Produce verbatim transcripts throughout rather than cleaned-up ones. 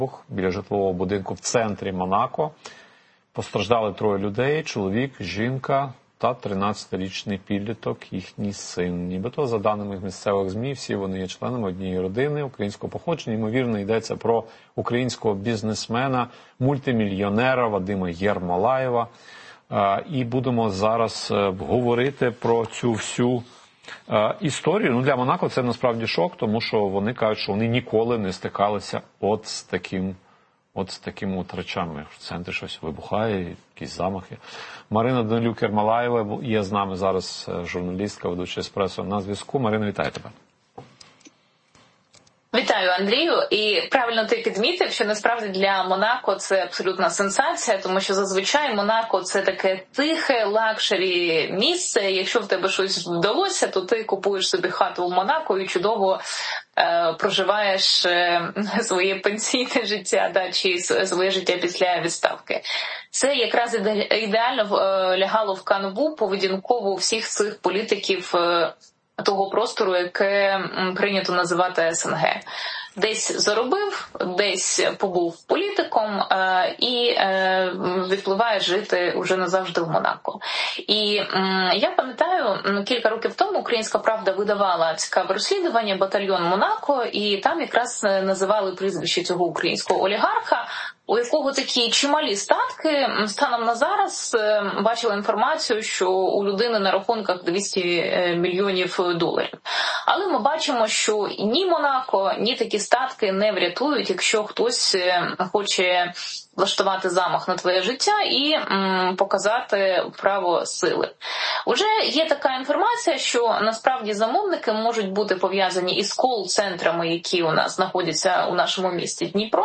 біля житлового будинку в центрі Монако. Постраждали троє людей – чоловік, жінка та тринадцятирічний підліток, їхній син. Нібито, за даними місцевих ЗМІ, всі вони є членами однієї родини українського походження. Ймовірно, йдеться про українського бізнесмена, мультимільйонера Вадима Єрмолаєва. І будемо зараз говорити про цю всю історію. Ну, для Монако це насправді шок, тому що вони кажуть, що вони ніколи не стикалися от з таким От з такими от речами. В центрі щось вибухає, якісь замахи. Марина Данилюк-Єрмолаєва є з нами зараз, журналістка, ведуча «Еспресо» на зв'язку. Марина, вітаю тебе. Вітаю, Андрію. І правильно ти підмітив, що насправді для Монако це абсолютна сенсація, тому що зазвичай Монако – це таке тихе, лакшері місце. Якщо в тебе щось вдалося, то ти купуєш собі хату в Монако і чудово е, проживаєш е, своє пенсійне життя, да, чи своє життя після відставки. Це якраз ідеально е, лягало в канву поведінкову всіх цих політиків е, того простору, яке прийнято називати ес ен ге. Десь заробив, десь побув політиком е, і е, відпливає жити уже назавжди в Монако. І е, я пам'ятаю, кілька років тому «Українська правда» видавала цікаве розслідування «Батальйон Монако», і там якраз називали прізвище цього українського олігарха, у якого такі чималі статки. Станом на зараз бачила інформацію, що у людини на рахунках двісті мільйонів доларів. Але ми бачимо, що ні Монако, ні такі статки не врятують, якщо хтось хоче влаштувати замах на твоє життя і м, показати право сили. Уже є така інформація, що насправді замовники можуть бути пов'язані із кол-центрами, які у нас знаходяться у нашому місті Дніпро.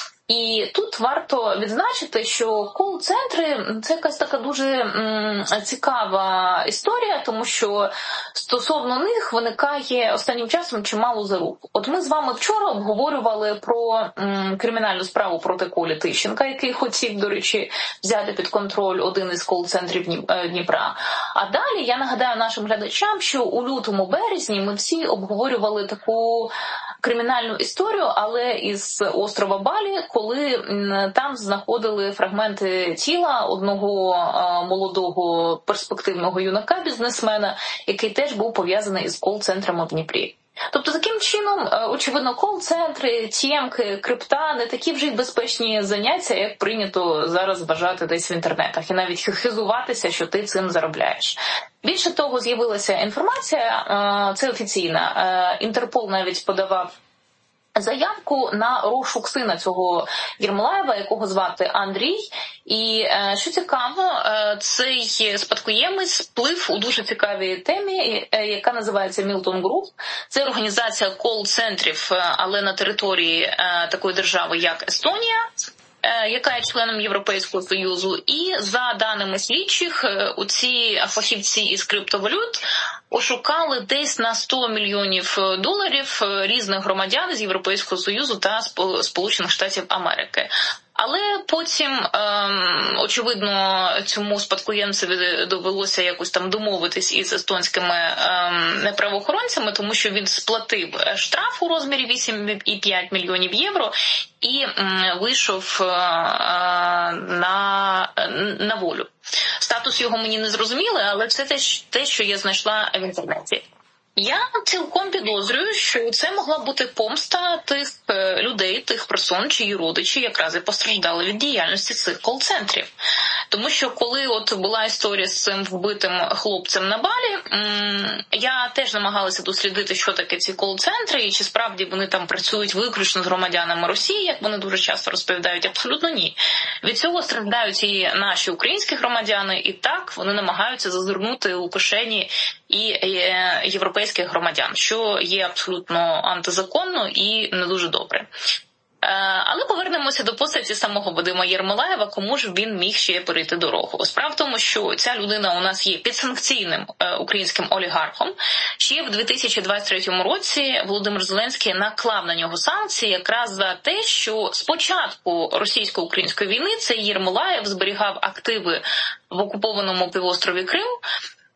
І тут варто відзначити, що кол-центри – це якась така дуже м, цікава історія, тому що стосовно них виникає останнім часом чимало зарук. От ми з вами вчора обговорювали про м, кримінальну справу проти Колі Тищенка, який хотів, до речі, взяти під контроль один із кол-центрів Дніпра. А далі я нагадаю нашим глядачам, що у лютому-березні ми всі обговорювали таку кримінальну історію, але із острова Балі, коли там знаходили фрагменти тіла одного молодого перспективного юнака-бізнесмена, який теж був пов'язаний із кол-центрами в Дніпрі. Тобто таким чином, очевидно, кол-центри, тємки, крипта не такі вже й безпечні заняття, як прийнято зараз вважати десь в інтернетах, і навіть хизуватися, що ти цим заробляєш. Більше того, з'явилася інформація, це офіційна, Інтерпол навіть подавав заявку на розшук сина цього Єрмолаєва, якого звати Андрій. І, що цікаво, цей спадкоємець вплив у дуже цікавій темі, яка називається Milton Group. Це організація кол-центрів, але на території такої держави, як Естонія, яка є членом Європейського Союзу. І за даними слідчих, оці фахівці із криптовалют ошукали десь на сто мільйонів доларів різних громадян з Європейського Союзу та Сполучених Штатів Америки. Але потім, ем, очевидно, цьому спадкоємцеві довелося якось там домовитись із естонськими ем, правоохоронцями, тому що він сплатив штраф у розмірі вісім цілих п'ять мільйонів євро і ем, вийшов е, на, на волю. Статус його мені не зрозуміли, але це те, те, що я знайшла в інтернеті. Я цілком підозрюю, що це могла бути помста тих людей, тих персон, чиї родичі якраз і постраждали від діяльності цих кол-центрів. Тому що коли от була історія з цим вбитим хлопцем на Балі, я теж намагалася дослідити, що таке ці кол-центри, і чи справді вони там працюють виключно з громадянами Росії, як вони дуже часто розповідають. Абсолютно ні. Від цього страждають і наші українські громадяни, і так вони намагаються зазирнути у кишені і європейських громадян, що є абсолютно антизаконно і не дуже добре. Але повернемося до постаті самого Вадима Єрмолаєва, кому ж він міг ще перейти дорогу. Справа в тому, що ця людина у нас є підсанкційним українським олігархом. Ще в дві тисячі двадцять третьому році Володимир Зеленський наклав на нього санкції якраз за те, що з початку російсько-української війни цей Єрмолаєв зберігав активи в окупованому півострові Крим,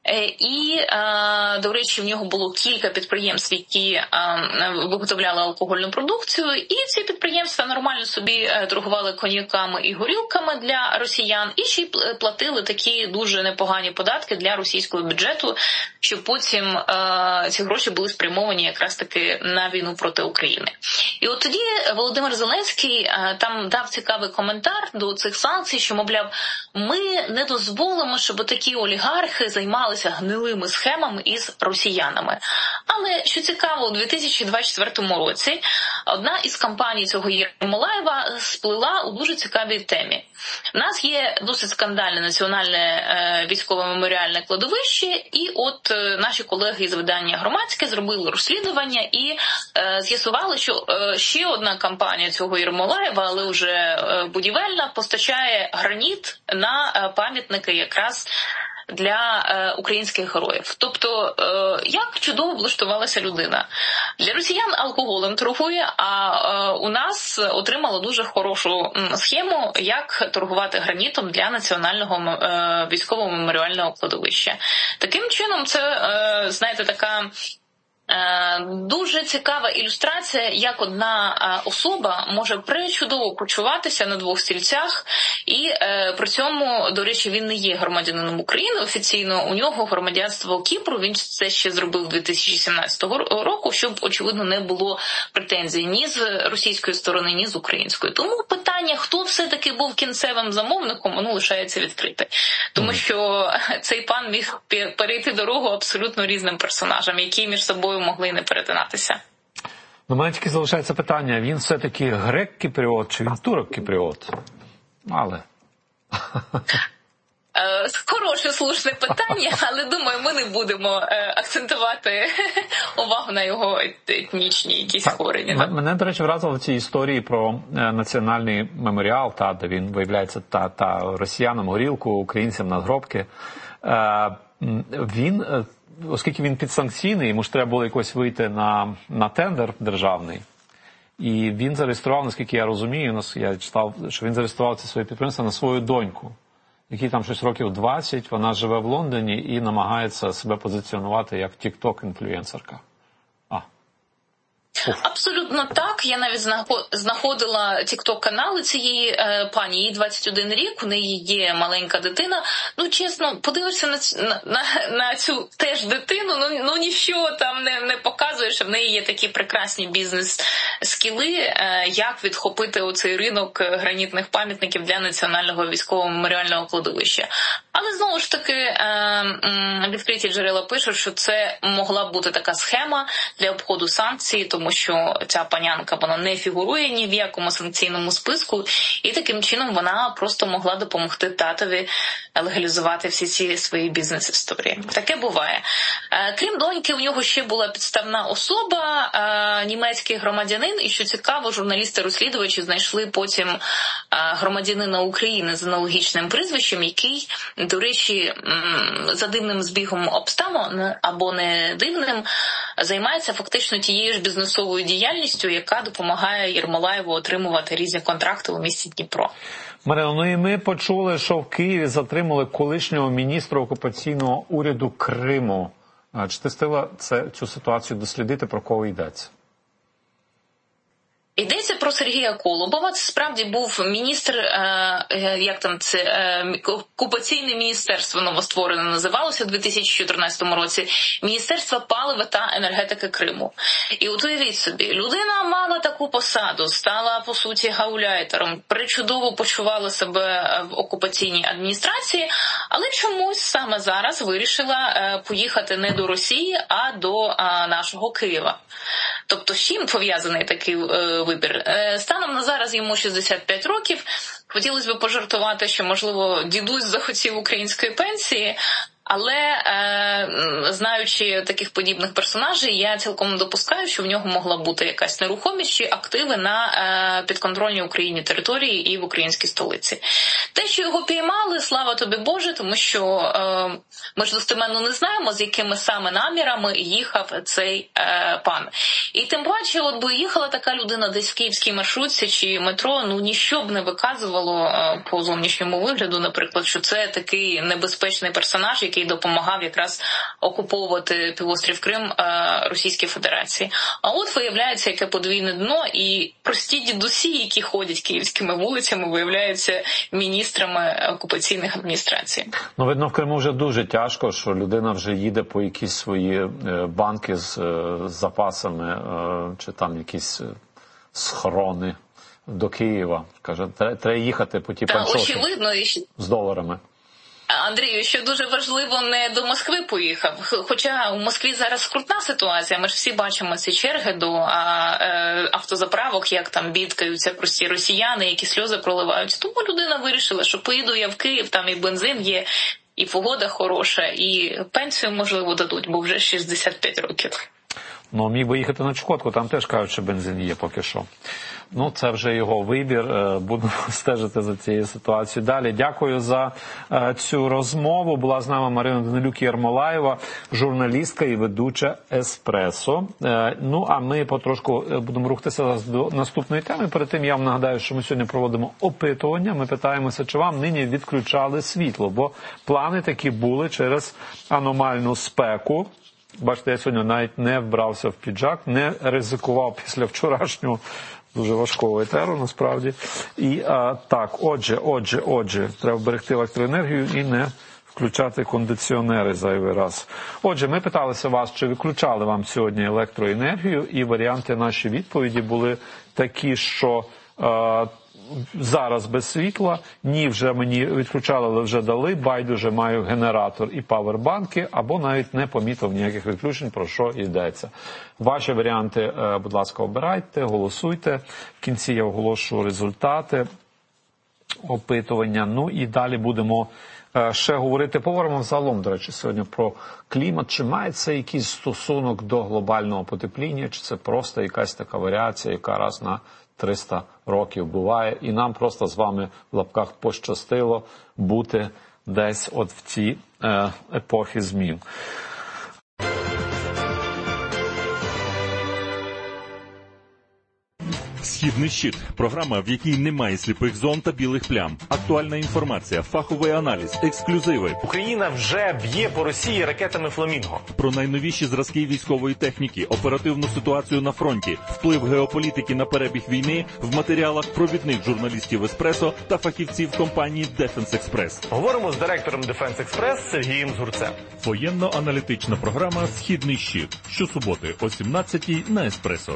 І, до речі, в нього було кілька підприємств, які виготовляли алкогольну продукцію, і ці підприємства нормально собі торгували коньяками і горілками для росіян, і ще й платили такі дуже непогані податки для російського бюджету, щоб потім ці гроші були спрямовані якраз таки на війну проти України. І от тоді Володимир Зеленський там дав цікавий коментар до цих санкцій, що, мовляв, ми не дозволимо, щоб такі олігархи займалися гнилими схемами із росіянами. Але, що цікаво, у дві тисячі двадцять четвертому році одна із компаній цього Єрмолаєва сплила у дуже цікавій темі. У нас є досить скандальне національне е, військове меморіальне кладовище, і от е, наші колеги із видання «Громадське» зробили розслідування і е, з'ясували, що е, ще одна компанія цього Єрмолаєва, але вже е, будівельна, постачає граніт на е, пам'ятники якраз для е, українських героїв. Тобто, е, як чудово влаштувалася людина. Для росіян алкоголем торгує, а е, у нас отримала дуже хорошу м, схему, як торгувати гранітом для національного е, військового меморіального кладовища. Таким чином, це, е, знаєте, така дуже цікава ілюстрація, як одна особа може пречудово почуватися на двох стільцях, і е, при цьому, до речі, він не є громадянином України офіційно, у нього громадянство Кіпру, він це ще зробив дві тисячі сімнадцятого року, щоб, очевидно, не було претензій ні з російської сторони, ні з української. Тому питання, хто все-таки був кінцевим замовником, воно лишається відкрите. Тому що цей пан міг перейти дорогу абсолютно різним персонажам, які між собою могли не перетинатися. У мене тільки залишається питання, він все-таки грек-кіпріот чи він турок-кіпріот? Але... Хороше, слушне питання, але, думаю, ми не будемо акцентувати увагу на його етнічні якісь корені. Мене, до речі, вразило в цій історії про національний меморіал, та, де він виявляється та, та росіянам горілку, українцям надгробки. Він... Оскільки він підсанкційний, йому ж треба було якось вийти на, на тендер державний, і він зареєстрував, наскільки я розумію, я читав, що він зареєстрував це своє підприємство на свою доньку, якій там щось років двадцять, вона живе в Лондоні і намагається себе позиціонувати як тік-ток-інфлюенсерка. Абсолютно так. Я навіть знаходила тік-ток-канали цієї е, пані. Їй двадцять один рік, у неї є маленька дитина. Ну, чесно, подивишся на, на, на цю теж дитину, ну, ну ніщо там не, не показує, що в неї є такі прекрасні бізнес-скіли, е, як відхопити оцей ринок гранітних пам'ятників для національного військового меморіального кладовища. Але, знову ж таки, е, відкриті джерела пишуть, що це могла бути така схема для обходу санкцій, тому що ця панянка, вона не фігурує ні в якому санкційному списку, і таким чином вона просто могла допомогти татові легалізувати всі ці свої бізнес-історії. Таке буває. Крім доньки, у нього ще була підставна особа, німецький громадянин, і, що цікаво, журналісти-розслідувачі знайшли потім громадянина України з аналогічним прізвищем, який, до речі, за дивним збігом обставин, або не дивним, займається фактично тією ж бізнесовою діяльністю, яка допомагає Єрмолаєву отримувати різні контракти у місті Дніпро. Марина, ну і ми почули, що в Києві затримали колишнього міністра окупаційного уряду Криму. Чи ти встигла це, цю ситуацію дослідити, про кого йдеться? Йдеться про Сергія Колобова. Це справді був міністр, е, як там це, е, окупаційне міністерство новостворене називалося у дві тисячі чотирнадцятому році, Міністерство палива та енергетики Криму. І от уявіть собі, людина мала таку посаду, стала, по суті, гауляйтером, причудово почувала себе в окупаційній адміністрації, але чомусь саме зараз вирішила е, поїхати не до Росії, а до е, нашого Києва. Тобто, з чим пов'язаний такий е, вибір? Е, станом на зараз йому шістдесят п'ять років. Хотілося б пожартувати, що, можливо, дідусь захотів української пенсії, але, е, знаючи таких подібних персонажей, я цілком допускаю, що в нього могла бути якась нерухомість чи активи на е, підконтрольній Україні території і в українській столиці. Те, що його піймали, слава тобі Боже, тому що е, ми ж достеменно не знаємо, з якими саме намірами їхав цей е, пан. І тим паче, от би їхала така людина десь в київській маршрутці чи метро, ну ніщо б не виказувало е, по зовнішньому вигляду, наприклад, що це такий небезпечний персонаж, який який допомагав якраз окуповувати півострів Крим Російській Федерації. А от виявляється, яке подвійне дно, і прості дідусі, які ходять київськими вулицями, виявляються міністрами окупаційних адміністрацій. Ну, видно, в Криму вже дуже тяжко, що людина вже їде по якісь свої банки з, з запасами, чи там якісь схорони до Києва. Каже, треба їхати по ті панчохи з доларами. Андрію, що дуже важливо, не до Москви поїхав. Хоча у Москві зараз скрутна ситуація, ми ж всі бачимо ці черги до а, е, автозаправок, як там бідкаються прості росіяни, які сльози проливають. Тому людина вирішила, що поїду я в Київ, там і бензин є, і погода хороша, і пенсію, можливо, дадуть, бо вже шістдесят п'ять років. Ну, міг би їхати на Чукотку, там теж кажуть, що бензин є поки що. Ну, це вже його вибір, будемо стежити за цією ситуацією. Далі, дякую за цю розмову. Була з нами Марина Данилюк-Єрмолаєва, журналістка і ведуча «Еспресо». Ну, а ми потрошку будемо рухатися до наступної теми. Перед тим я вам нагадаю, що ми сьогодні проводимо опитування. Ми питаємося, чи вам нині відключали світло, бо плани такі були через аномальну спеку. Бачите, я сьогодні навіть не вбрався в піджак, не ризикував після вчорашнього дуже важкого етеру, насправді. І а, так, отже, отже, отже, треба берегти електроенергію і не включати кондиціонери зайвий раз. Отже, ми питалися вас, чи виключали вам сьогодні електроенергію, і варіанти наші відповіді були такі, що а, зараз без світла, ні, вже мені відключали, але вже дали, байдуже маю генератор і павербанки, або навіть не помітив ніяких відключень, про що йдеться. Ваші варіанти, будь ласка, обирайте, голосуйте. В кінці я оголошу результати опитування. Ну і далі будемо ще говорити. Поговоримо взагалом, до речі, сьогодні про клімат. Чи має це якийсь стосунок до глобального потепління, чи це просто якась така варіація, яка раз на триста років буває, і нам просто з вами в лапках пощастило бути десь от в ці е, епохи змін. «Східний щит» – програма, в якій немає сліпих зон та білих плям. Актуальна інформація, фаховий аналіз, ексклюзиви. Україна вже б'є по Росії ракетами «Фламінго». Про найновіші зразки військової техніки, оперативну ситуацію на фронті, вплив геополітики на перебіг війни в матеріалах провідних журналістів «Еспресо» та фахівців компанії «Дефенс Експрес». Говоримо з директором «Дефенс Експрес» Сергієм Згурцем. Воєнно-аналітична програма «Східний щит». Щосуботи о сімнадцятій на «Еспресо».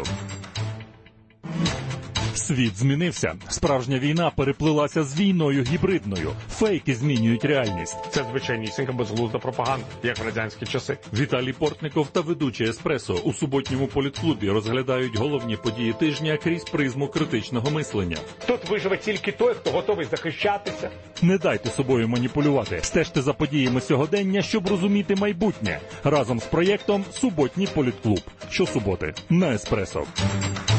Світ змінився. Справжня війна переплилася з війною гібридною. Фейки змінюють реальність. Це звичайнісінька безглузда пропаганда, як в радянські часи. Віталій Портников та ведучий «Еспресо» у суботньому політклубі розглядають головні події тижня крізь призму критичного мислення. Тут виживе тільки той, хто готовий захищатися. Не дайте собою маніпулювати. Стежте за подіями сьогодення, щоб розуміти майбутнє. Разом з проєктом «Суботній політклуб». Щосуботи на «Еспресо».